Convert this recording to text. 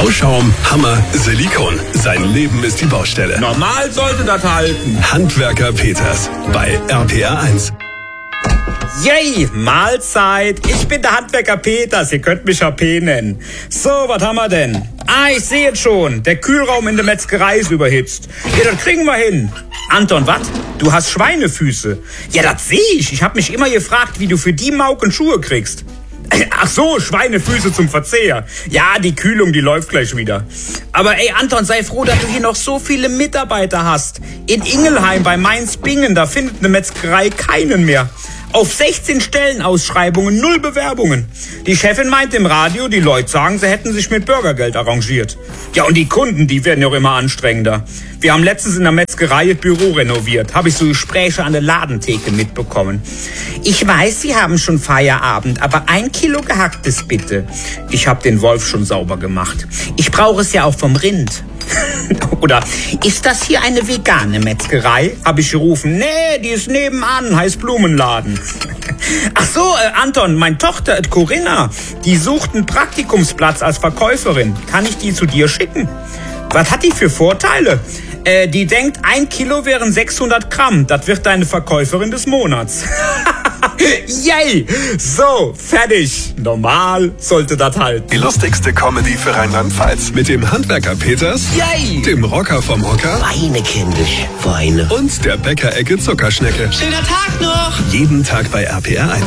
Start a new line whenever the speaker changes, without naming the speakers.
Bauschaum, Hammer, Silikon. Sein Leben ist die Baustelle.
Normal sollte das halten.
Handwerker Peters bei RPR 1.
Yay, Mahlzeit. Ich bin der Handwerker Peters. Ihr könnt mich HP nennen. So, was haben wir denn? Ich sehe jetzt schon. Der Kühlraum in der Metzgerei ist überhitzt. Ja, das kriegen wir hin. Anton, was? Du hast Schweinefüße. Ja, das sehe ich. Ich habe mich immer gefragt, wie du für die Mauken Schuhe kriegst. Ach so, Schweinefüße zum Verzehr. Ja, die Kühlung, die läuft gleich wieder. Aber ey, Anton, sei froh, dass du hier noch so viele Mitarbeiter hast. In Ingelheim bei Mainz-Bingen, da findet eine Metzgerei keinen mehr. Auf 16 Stellenausschreibungen, 0 Bewerbungen. Die Chefin meint im Radio, die Leute sagen, sie hätten sich mit Bürgergeld arrangiert. Ja, und die Kunden, die werden ja auch immer anstrengender. Wir haben letztens in der Metzgerei das Büro renoviert. Habe ich so Gespräche an der Ladentheke mitbekommen. Ich weiß, Sie haben schon Feierabend, aber 1 Kilo Gehacktes bitte. Ich habe den Wolf schon sauber gemacht. Ich brauche es ja auch vom Rind. Oder, ist das hier eine vegane Metzgerei? Habe ich gerufen. Nee, die ist nebenan, heißt Blumenladen. Ach so, Anton, meine Tochter, Corinna, die sucht einen Praktikumsplatz als Verkäuferin. Kann ich die zu dir schicken? Was hat die für Vorteile? Die denkt, 1 Kilo wären 600 Gramm. Das wird deine Verkäuferin des Monats. Yay! So, fertig. Normal sollte das halten.
Die lustigste Comedy für Rheinland-Pfalz. Mit dem Handwerker Peters,
Yay!
dem Rocker vom Hocker
Weine, kindisch, Weine.
und der Bäckerecke Zuckerschnecke.
Schöner Tag noch!
Jeden Tag bei RPR 1.